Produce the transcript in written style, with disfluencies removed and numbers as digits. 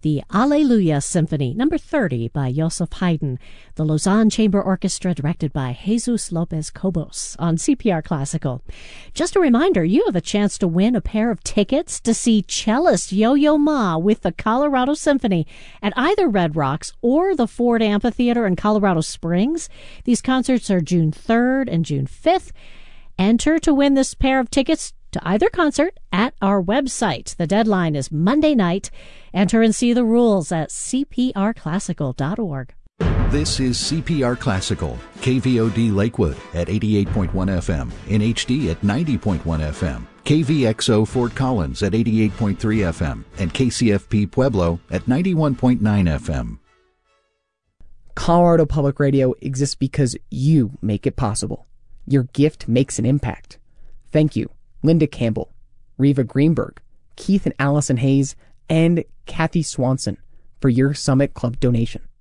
the Alleluia Symphony, number 30 by Joseph Haydn, the Lausanne Chamber Orchestra directed by Jesus Lopez Cobos on CPR Classical. Just a reminder, you have a chance to win a pair of tickets to see cellist Yo-Yo Ma with the Colorado Symphony at either Red Rocks or the Ford Amphitheater in Colorado Springs. These concerts are June 3rd and June 5th. Enter to win this pair of tickets to either concert at our website. The deadline is Monday night. Enter and see the rules at cprclassical.org. This is CPR Classical, KVOD Lakewood at 88.1 FM, in HD at 90.1 FM, KVXO Fort Collins at 88.3 FM, and KCFP Pueblo at 91.9 FM. Colorado Public Radio exists because you make it possible. Your gift makes an impact. Thank you, Linda Campbell, Reva Greenberg, Keith and Allison Hayes, and Kathy Swanson for your Summit Club donation.